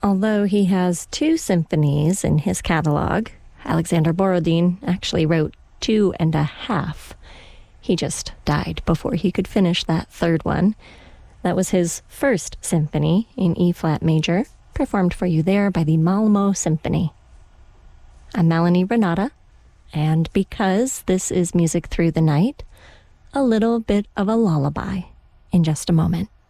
Although he has 2 symphonies in his catalog, Alexander Borodin actually wrote 2.5. He just died before he could finish that 3rd one. That was his first symphony in E-flat major, performed for you there by the Malmo Symphony. I'm Melanie Renata, and because this is Music Through the Night, a little bit of a lullaby in just a moment.